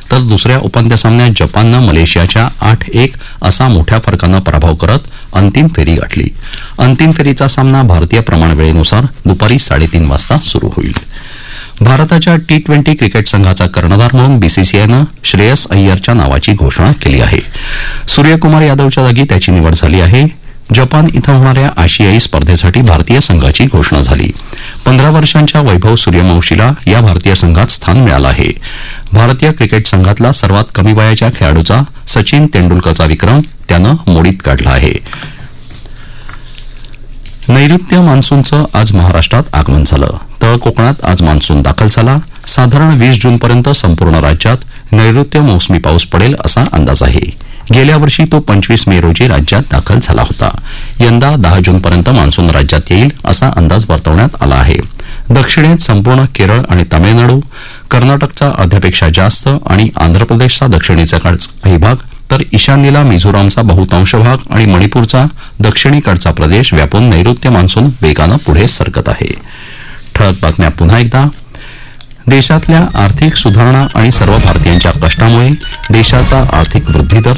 तर दुसऱ्या उपांत्य सामन्यात जपाननं मलेशियाच्या 8-1 असा मोठ्या फरकानं पराभव करत अंतिम फेरी गाठली. अंतिम फेरीचा सामना भारतीय प्रमाणवेळेनुसार दुपारी 3:30 वाजता सुरू होईल. भारताच्या T20 क्रिकेट संघाचा कर्णधार म्हणून बीसीसीआयनं श्रेयस अय्यरच्या नावाची घोषणा केली आहे. सूर्यकुमार यादवच्या जागी त्याची निवड झाली आहे. जपान इथं होणाऱ्या आशियाई स्पर्धेसाठी भारतीय संघाची घोषणा झाली. 15 वर्षांच्या वैभव सूर्यवंशीला या भारतीय संघात स्थान मिळालं आहे. भारतीय क्रिकेट संघातला सर्वात कमी वयाच्या खेळाडूचा सचिन तेंडुलकरचा विक्रम त्यानं मोडीत काढला आहे. नैऋत्य मान्सूनचं आज महाराष्ट्रात आगमन झालं. तळ कोकणात आज मान्सून दाखल झाला. साधारण 20 जूनपर्यंत संपूर्ण राज्यात नैऋत्य मोसमी पाऊस पडेल असा अंदाज आहे. गेल्या वर्षी तो 25 मे रोजी राज्यात दाखल झाला होता. यंदा 10 जूनपर्यंत मान्सून राज्यात येईल असा अंदाज वर्तवण्यात आला आहे. दक्षिणेत संपूर्ण केरळ आणि तामिळनाडू, कर्नाटकचा अर्ध्यापेक्षा जास्त आणि आंध्र प्रदेशचा दक्षिणेचा काही भाग, तर ईशान्येला मिझोरामचा बहुतांश भाग आणि मणिपूरचा दक्षिणेकडचा प्रदेश व्यापून नैऋत्य मान्सून वेगानं पुढे सरकत आहे. ठळक बातम्या पुन्हा एकदा. देशातल्या आर्थिक सुधारणा आणि सर्व भारतीयांच्या कष्टामुळे देशाचा आर्थिक वृद्धिदर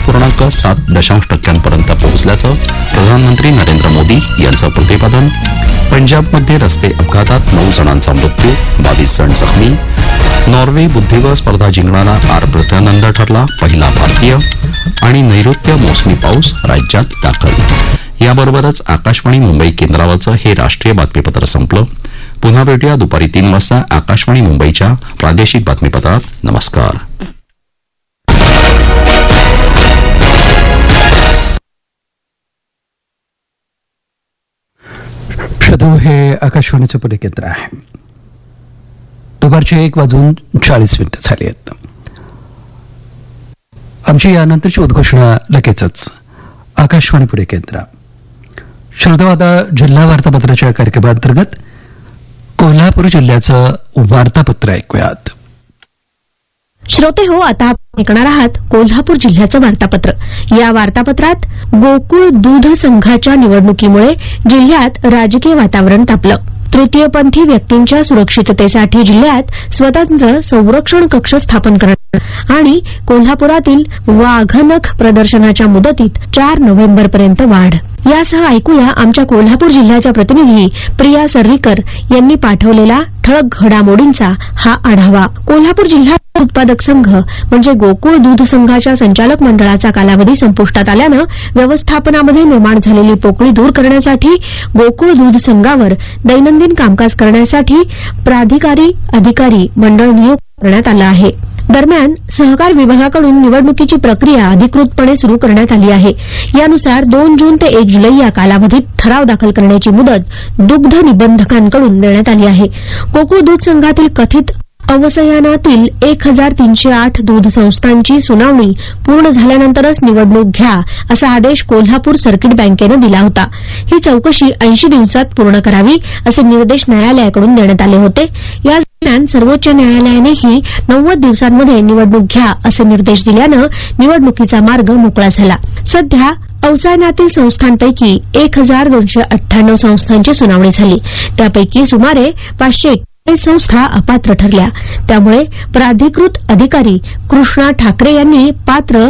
7.7% पोहोचल्याचं प्रधानमंत्री नरेंद्र मोदी यांचं प्रतिपादन. पंजाबमध्ये रस्ते अपघातात 9 जणांचा मृत्यू, 22 जण जखमी. नॉर्वे बुद्धिबळ स्पर्धा जिंकणारा आर प्रत्यानंद ठरला पहिला भारतीय. आणि नैऋत्य मोसमी पाऊस राज्यात दाखल. याबरोबरच आकाशवाणी मुंबई केंद्रावरचं हे राष्ट्रीय बातमीपत्र संपलं. पुन्हा भेटूया दुपारी 3 वाजता आकाशवाणी मुंबईच्या प्रादेशिक बातमीपत्रात. नमस्कार. श्रोतो, हे आकाशवाणीचं पुणे केंद्र आहे. दुपारचे 1:40 झाले आहेत. आमची यानंतरची उद्घोषणा लगेचच. आकाशवाणी पुणे केंद्र. श्रोतो, आता जिल्हा वार्तापत्राच्या कार्यक्रमांतर्गत कोल्हापूर जिल्ह्याचं वार्तापत्र ऐकूयात. श्रोते हो, आता आपण ऐकणार आहात कोल्हापूर जिल्ह्याचं वार्तापत्र. या वार्तापत्रात गोकुळ दूध संघाच्या निवडणुकीमुळे जिल्ह्यात राजकीय वातावरण तापलं. तृतीयपंथी व्यक्तींच्या सुरक्षिततेसाठी जिल्ह्यात स्वतंत्र संरक्षण कक्ष स्थापन करणार आणि कोल्हापुरातील वाघनख प्रदर्शनाच्या मुदतीत 4 नोव्हेंबरपर्यंत वाढ. यासह ऐकूया आमच्या कोल्हापूर जिल्ह्याच्या प्रतिनिधी प्रिया सर्रीकर यांनी पाठवलेला ठळक घडामोडींचा हा आढावा. कोल्हापूर जिल्हा उत्पादक संघ म्हणजे गोकुळ दूध संघाच्या संचालक मंडळाचा कालावधी संपुष्टात आल्यानं व्यवस्थापनामध्ये निर्माण झालेली पोकळी दूर करण्यासाठी गोकुळ दूध संघावर दैनंदिन कामकाज करण्यासाठी प्राधिकारी अधिकारी मंडळ नियुक्त करण्यात आलं आहे. दरम्यान सहकार विभागाकडून निवडणुकीची प्रक्रिया अधिकृतपणे सुरू करण्यात आली आहे. यानुसार 2 जून ते 1 जुलै या कालावधीत ठराव दाखल करण्याची मुदत दुग्ध निबंधकांकडून देण्यात आली आहे. गोकुळ दूध संघातील कथित अवसयानातील 1308 दूध संस्थांची सुनावणी पूर्ण झाल्यानंतरच निवडणूक घ्या असा आदेश कोल्हापूर सर्किट बँकेनं दिला होता. ही चौकशी 80 दिवसात पूर्ण करावी असे निर्देश न्यायालयाकडून देण्यात आले होते. या दरम्यान सर्वोच्च न्यायालयानेही 90 दिवसांमध्ये निवडणूक घ्या असे निर्देश दिल्यानं निवडणुकीचा मार्ग मोकळा झाला. सध्या अवसायनातील संस्थांपैकी 1298 संस्थांची सुनावणी झाली. त्यापैकी सुमारे 541 संस्था अपात्र ठरल्या. त्यामुळे प्राधिकृत अधिकारी कृष्णा ठाकरे यांनी पात्र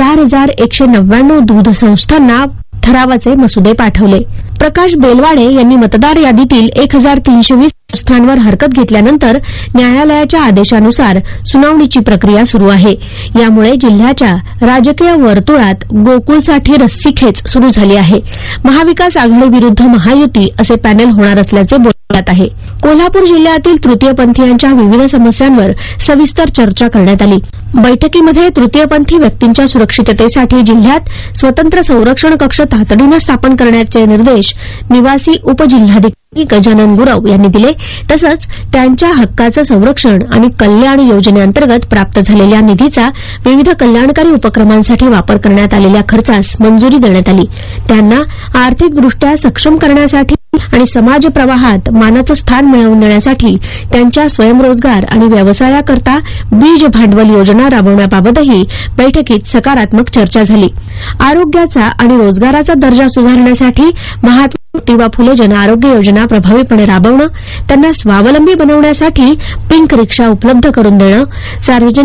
4199 दूध संस्थांना ठरावाचे मसुदे पाठवले. प्रकाश बेलवाडे यांनी मतदार यादीतील 1320 संस्थांवर हरकत घेतल्यानंतर न्यायालयाच्या आदेशानुसार सुनावणीची प्रक्रिया सुरू आहे. यामुळे जिल्ह्याच्या राजकीय वर्तुळात गोकुळसाठी रस्सीखेच सुरू झाली आहे. महाविकास आघाडी विरुद्ध महायुती असे पॅनेल होणार असल्याचे बोलण्यात आहे. कोल्हापूर जिल्ह्यातील तृतीयपंथीयांच्या विविध समस्यांवर सविस्तर चर्चा करण्यात आली. बैठकीमध्ये तृतीयपंथी व्यक्तींच्या सुरक्षिततेसाठी जिल्ह्यात स्वतंत्र संरक्षण कक्ष तातडीनं स्थापन करण्याचे निर्देश निवासी उपजिल्हाधिकारी गजानन गुरव यांनी दिले. तसंच त्यांच्या हक्काचं संरक्षण आणि कल्याण योजनेअंतर्गत प्राप्त झालेल्या निधीचा विविध कल्याणकारी उपक्रमांसाठी वापर करण्यात आलेल्या खर्चास मंजुरी देण्यात आली. त्यांना आर्थिकदृष्ट्या सक्षम करण्यासाठी आणि समाज प्रवाहात मानाचं स्थान मिळवून देण्यासाठी त्यांच्या स्वयंरोजगार आणि व्यवसायाकरता बीज भांडवल योजना राबवण्याबाबतही बैठकीत सकारात्मक चर्चा झाली. आरोग्याचा आणि रोजगाराचा दर्जा सुधारण्यासाठी महात्मा ज्योतिबा फुले जनआरोग्य योजना प्रभावीपणे राबवणं, त्यांना स्वावलंबी बनवण्यासाठी पिंक रिक्षा उपलब्ध करून देणं, सार्वजनिक